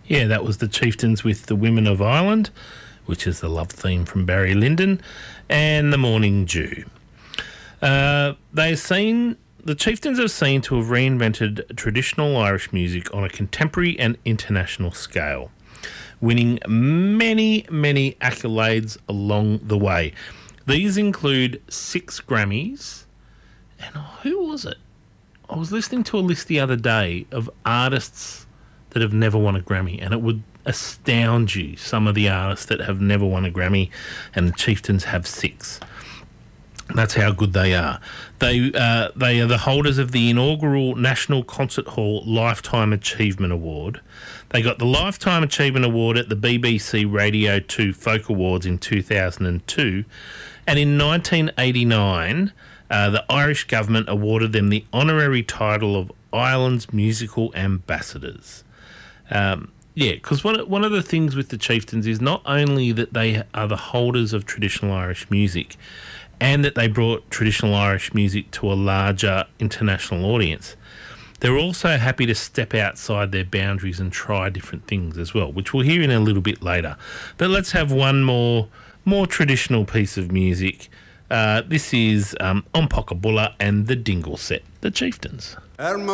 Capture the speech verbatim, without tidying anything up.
Yeah, that was the Chieftains with The Women of Ireland, which is the love theme from Barry Lyndon, and The Morning Dew. Uh, they've seen, the Chieftains are seen to have reinvented traditional Irish music on a contemporary and international scale, winning many, many accolades along the way. These include six Grammys, and who was it? I was listening to a list the other day of artists that have never won a Grammy, and it would astound you, some of the artists that have never won a Grammy, and the Chieftains have six. That's how good they are. They uh, they are the holders of the inaugural National Concert Hall Lifetime Achievement Award. They got the Lifetime Achievement Award at the B B C Radio two Folk Awards in two thousand two, and in nineteen eighty-nine, uh, the Irish government awarded them the honorary title of Ireland's Musical Ambassadors. Um, yeah, because one, one of the things with the Chieftains is not only that they are the holders of traditional Irish music and that they brought traditional Irish music to a larger international audience, they're also happy to step outside their boundaries and try different things as well, which we'll hear in a little bit later. But let's have one more more traditional piece of music. Uh, this is um, Om Pocabulla and the Dingle Set, the Chieftains.